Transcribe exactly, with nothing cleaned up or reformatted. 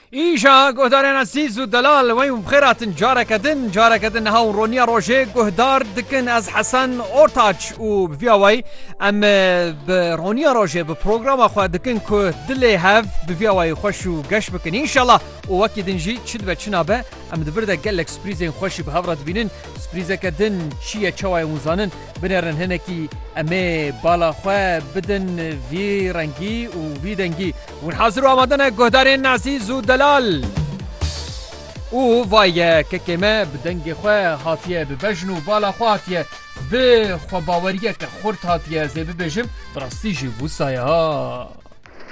ایجا گهدارین عزیز و دلال ویم بخیراتن جارکدن جارکدن ها رونیا روژه گهدار دکن از حسن اورتاچ و بیاوی ام به رونیا روژه به پروگرام خود دکن که دل هف بیاوی خوش و گش بکن انشالله و وقتی دنجی چد و چنابه ام دبرده گلک سپریزین خوشی به هفرات بینن سپریزه کدن چیه چوای موزانن بنرن هنکی امه بالا خواه بدن وی رنگی و وی دنگی و حاضر و آمدن گهدارین عزیز و دلال او وای که ما بدنگ خواه هاتیه ببجن و بالا خواه هاتیه به خواه باوریه که خورد هاتیه زی ببجم براستی جی بوسایه ها